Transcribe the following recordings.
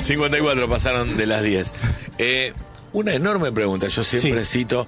54 pasaron de las 10. Una enorme pregunta. Yo siempre cito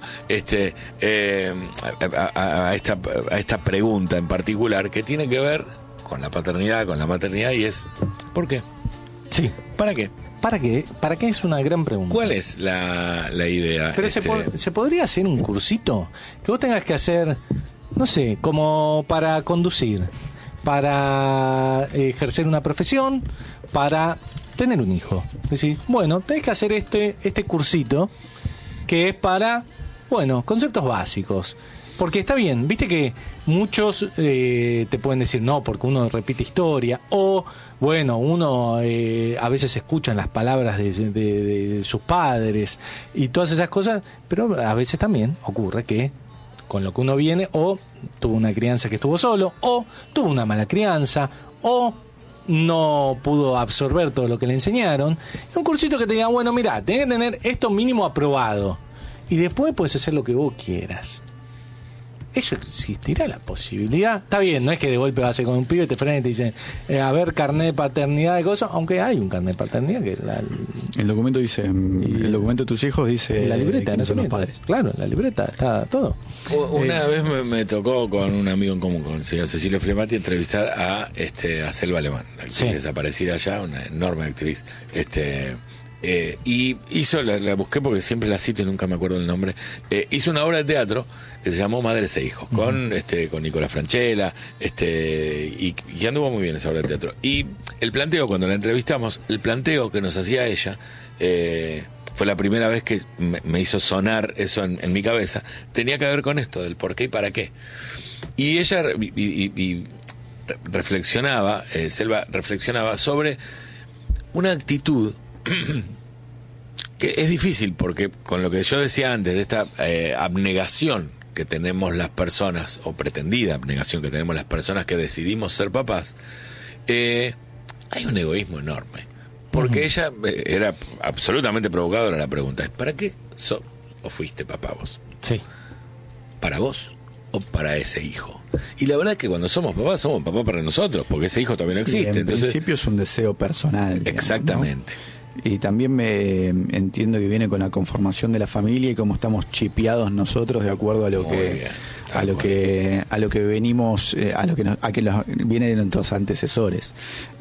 a esta pregunta en particular que tiene que ver con la paternidad, con la maternidad, y es ¿por qué? Sí. ¿Para qué? ¿Para qué? ¿Para qué? Es una gran pregunta. ¿Cuál es la idea? Pero ¿se podría hacer un cursito? Que vos tengas que hacer, no sé, como para conducir, para ejercer una profesión, para tener un hijo. Decís, bueno, tenés que hacer este cursito que es para, bueno, conceptos básicos. Porque está bien, viste que muchos te pueden decir no, porque uno repite historia, o bueno, uno a veces escucha las palabras de sus padres y todas esas cosas, pero a veces también ocurre que con lo que uno viene, o tuvo una crianza que estuvo solo, o tuvo una mala crianza, o no pudo absorber todo lo que le enseñaron. Un cursito que te diga, bueno, mira, tenés que tener esto mínimo aprobado y después puedes hacer lo que vos quieras. ¿Eso existirá la posibilidad? Está bien, no es que de golpe vas con un pibe y te frenan y te dicen a ver, carnet de paternidad de cosas, aunque hay un carnet de paternidad que el documento dice, el documento de tus hijos dice la libreta, no son los padres. Claro, en la libreta está todo. Una vez me tocó con un amigo en común, con el señor Cecilio Flemati, entrevistar a Selva Alemán, la actriz desaparecida ya, una enorme actriz. Y hizo, la busqué porque siempre la cito y nunca me acuerdo el nombre. Hizo una obra de teatro que se llamó Madres e Hijos, con Nicola Franchella, y anduvo muy bien esa obra de teatro. Y el planteo, cuando la entrevistamos, el planteo que nos hacía ella, fue la primera vez que me hizo sonar eso en mi cabeza, tenía que ver con esto, del por qué y para qué. Y ella reflexionaba, Selva reflexionaba sobre una actitud que es difícil, porque con lo que yo decía antes de esta abnegación que tenemos las personas, o pretendida abnegación que tenemos las personas que decidimos ser papás, hay un egoísmo enorme, porque ella era absolutamente provocadora. La pregunta es, ¿para qué o fuiste papá vos? Sí. ¿Para vos o para ese hijo? Y la verdad es que cuando somos papás para nosotros, porque ese hijo todavía no existe. En principio es un deseo personal, digamos, exactamente, ¿no? Y también me entiendo que viene con la conformación de la familia y cómo estamos chipeados nosotros de acuerdo a lo que venimos, a que viene de nuestros antecesores.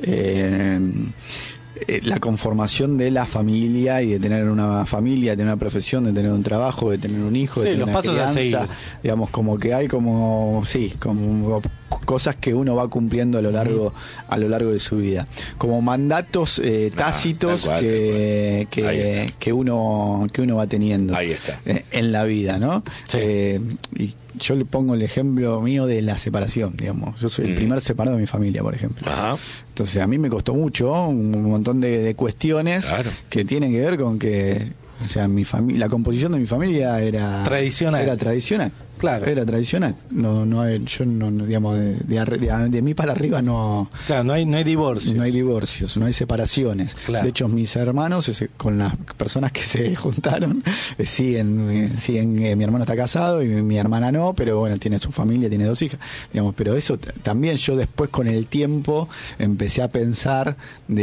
La conformación de la familia y de tener una familia, de tener una profesión, de tener un trabajo, de tener un hijo, de tener los una pasos crianza, a seguir. digamos, como que hay como cosas que uno va cumpliendo a lo largo de su vida, como mandatos tácitos que uno va teniendo. Ahí está. En la vida, ¿no? Sí. Y yo le pongo el ejemplo mío de la separación, digamos. Yo soy el primer separado de mi familia, por ejemplo. Ajá. Entonces a mí me costó mucho un montón de cuestiones que tienen que ver con que, o sea, la composición de mi familia era tradicional. Claro. Era tradicional. Yo no digamos, de mí para arriba no. Claro, no hay divorcios. No hay divorcios, no hay separaciones. Claro. De hecho, mis hermanos, con las personas que se juntaron, siguen mi hermano está casado y mi hermana no, pero bueno, tiene su familia, tiene 2 hijas, digamos. Pero eso también yo después con el tiempo empecé a pensar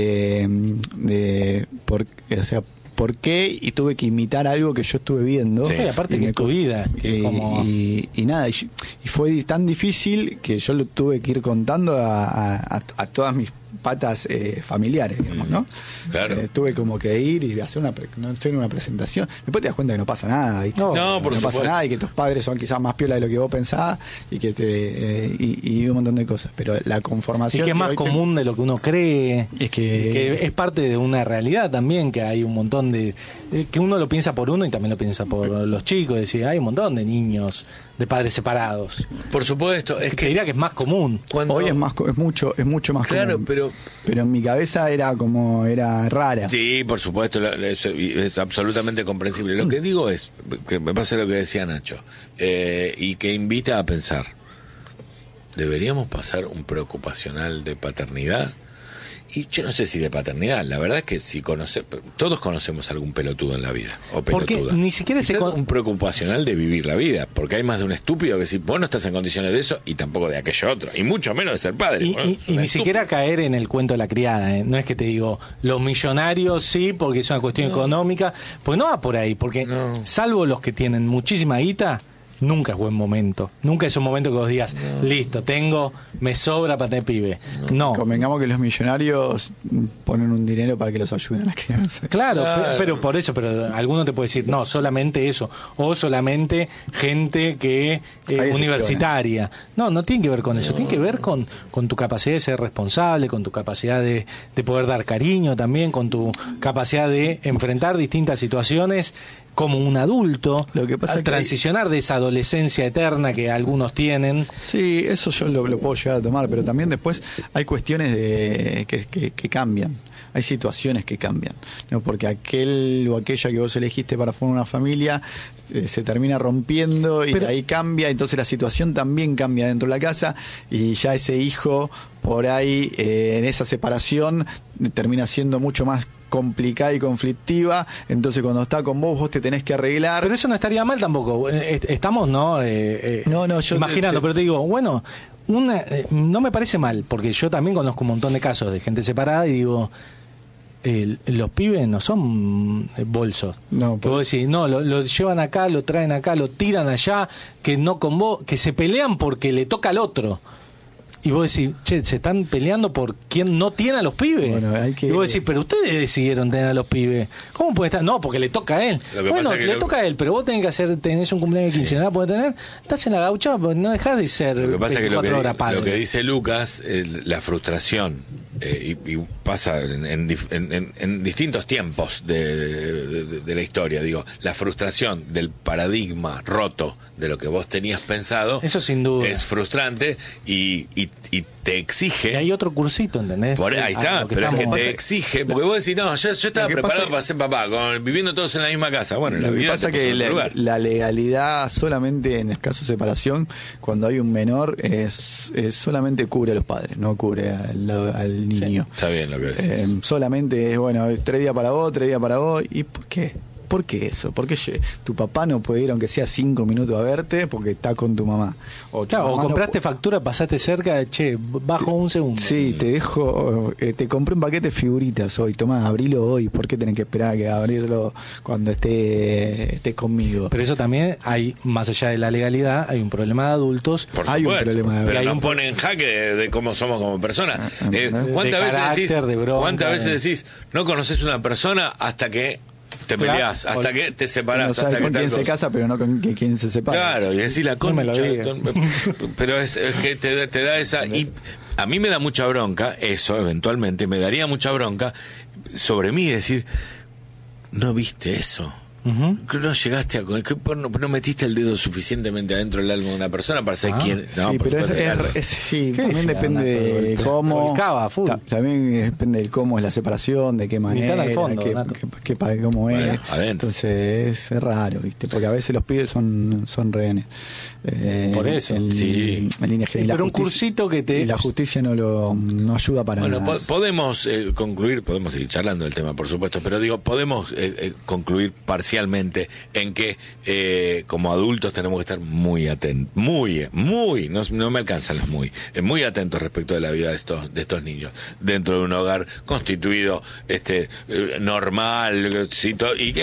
por qué, y tuve que imitar algo que yo estuve viendo. Sí, aparte que es tu vida. Y nada, y fue tan difícil que yo lo tuve que ir contando a todas mis patas familiares, digamos, ¿no? Claro. Tuve como que ir y hacer una presentación. Después te das cuenta que no pasa nada, ¿viste? No, por no supuesto. pasa nada, y que tus padres son quizás más piola de lo que vos pensabas, y que y un montón de cosas. Pero la conformación, y que es más común de lo que uno cree, es que es parte de una realidad también, que hay un montón de que uno lo piensa por uno y también lo piensa por los chicos. Es decir, hay un montón de niños de padres separados. Por supuesto, es que diría que es más común. Hoy es mucho más común. Pero en mi cabeza era rara. Sí, por supuesto, es absolutamente comprensible. Lo que digo es que me pasa lo que decía Nacho, y que invita a pensar. ¿Deberíamos pasar un preocupacional de paternidad? Y yo no sé si de paternidad, la verdad es que si todos conocemos algún pelotudo en la vida, o Porque pelotuda. ni siquiera Quizás un preocupacional de vivir la vida, porque hay más de un estúpido que decir, vos no estás en condiciones de eso, y tampoco de aquello otro, y mucho menos de ser padre. Y ni siquiera caer en el cuento de la criada, ¿eh? No es que te digo, los millonarios sí, porque es una cuestión económica, pues no va por ahí, porque salvo los que tienen muchísima guita, nunca es buen momento. Nunca es un momento que vos digas, listo, me sobra para tener pibe. No. Convengamos que los millonarios ponen un dinero para que los ayuden a la crianza. Claro. Pero por eso, pero alguno te puede decir, no, solamente eso, o solamente gente que universitaria. No tiene que ver con eso, tiene que ver con tu capacidad de ser responsable, con tu capacidad de poder dar cariño también, con tu capacidad de enfrentar distintas situaciones como un adulto, lo que pasa transicionar de esa adolescencia eterna que algunos tienen. Sí, eso yo lo puedo llegar a tomar, pero también después hay cuestiones que cambian. Hay situaciones que cambian, ¿no? Porque aquel o aquella que vos elegiste para formar una familia se termina rompiendo y ahí cambia, entonces la situación también cambia dentro de la casa y ya ese hijo por ahí en esa separación termina siendo mucho más complicada y conflictiva, entonces cuando está con vos te tenés que arreglar. Pero eso no estaría mal tampoco. Estamos, ¿no? Yo imaginando, pero te digo, bueno, no me parece mal, porque yo también conozco un montón de casos de gente separada y digo, los pibes no son bolsos. No, que vos decís, no, lo llevan acá, lo traen acá, lo tiran allá, que no con vos, que se pelean porque le toca al otro. Y vos decís, che, se están peleando por quién no tiene a los pibes. Bueno, y vos decís, pero ustedes decidieron tener a los pibes. ¿Cómo puede estar? No, porque le toca a él. Bueno, le toca a él, pero vos tenés que tenés un cumpleaños de 15, ¿no? Podés tener, estás en la gaucha, pues no dejás de ser 24 horas padre. Lo que dice Lucas, la frustración, y pasa en distintos tiempos de la historia, digo, la frustración del paradigma roto de lo que vos tenías pensado, eso sin duda es frustrante y te exige. Y hay otro cursito, ¿entendés? Ahí está, pero es que te exige, porque vos decís, no, yo estaba preparado para ser papá, viviendo todos en la misma casa. Bueno, la vida pasa que la legalidad solamente en el caso de separación, cuando hay un menor, es solamente cubre a los padres, no cubre al niño. Sí, está bien lo que decís. Solamente es, bueno, 3 días para vos, 3 días para vos, ¿y por qué? ¿Por qué eso? ¿Por qué tu papá no puede ir aunque sea 5 minutos a verte porque está con tu mamá? O compraste factura, pasaste cerca, bajo un segundo. Sí, te dejo, te compré un paquete de figuritas hoy, tomá, abrilo hoy, ¿por qué tenés que esperar a que abrirlo cuando estés conmigo? Pero eso también hay, más allá de la legalidad, hay un problema de adultos. Por supuesto, hay un problema pero nos pone en jaque de cómo somos como personas. ¿Cuántas veces decís, no conoces una persona hasta que te peleás, hasta que te separás, no sabes hasta con que quién se casa, pero no con quién se separa? Claro, y decís la concha, no pero es que te da esa, y a mí me da mucha bronca eso, eventualmente me daría mucha bronca sobre mí, decir, no viste eso. No llegaste a no metiste el dedo suficientemente adentro del alma de una persona para saber quién. No, sí, pero también depende de cómo. También depende de cómo es la separación, de qué manera, cómo es. Entonces es raro, ¿viste? Porque a veces los pibes son rehenes. Por eso. En línea general. Pero un cursito que la justicia no ayuda para nada. Bueno, podemos concluir, podemos seguir charlando del tema, por supuesto, pero digo, podemos concluir parcialmente en que como adultos tenemos que estar muy atentos, no me alcanzan los muy atentos respecto de la vida de estos niños dentro de un hogar constituido normal, y que